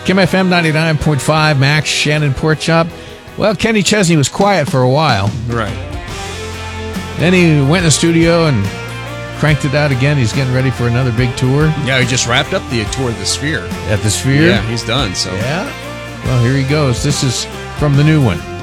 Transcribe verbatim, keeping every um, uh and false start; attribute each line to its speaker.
Speaker 1: Kim F M ninety-nine point five, Max, Shannon Pork Chop. Well, Kenny Chesney was quiet for a while.
Speaker 2: Right.
Speaker 1: Then he went in the studio and cranked it out again. He's getting ready for another big tour.
Speaker 2: Yeah, he just wrapped up the tour of the Sphere.
Speaker 1: At the Sphere?
Speaker 2: Yeah, he's done. So
Speaker 1: yeah. Well, here he goes. This is from the new one.